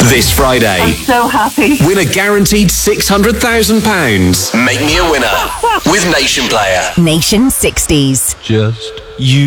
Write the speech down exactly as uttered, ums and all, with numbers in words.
This Friday, I'm so happy. win a guaranteed six hundred thousand pounds. Make me a winner with Nation Player. Nation sixties. Just you.